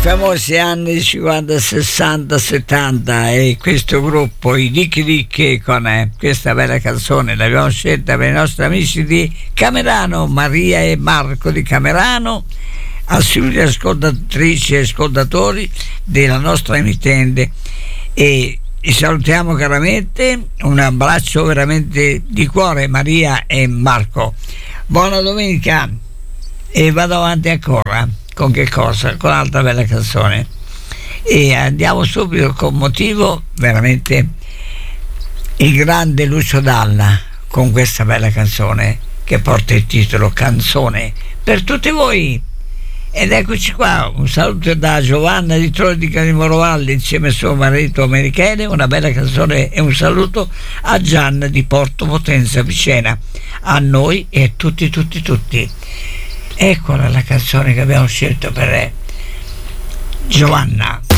famosi anni 50, 60, 70 e questo gruppo, i Dicchi Dicchi, con questa bella canzone l'abbiamo scelta per i nostri amici di Camerano, Maria e Marco di Camerano, assoluti ascoltatrici e ascoltatori della nostra emittente, e li salutiamo caramente, un abbraccio veramente di cuore Maria e Marco, buona domenica e vado avanti ancora. Con che cosa? Con un'altra bella canzone, e andiamo subito con motivo veramente il grande Lucio Dalla con questa bella canzone che porta il titolo Canzone per tutti voi. Ed eccoci qua, un saluto da Giovanna di Troia di Canimorovalli insieme a suo marito Michele, una bella canzone, e un saluto a Gianna di Porto Potenza Vicena, a noi e a tutti. Eccola la canzone che abbiamo scelto per Giovanna.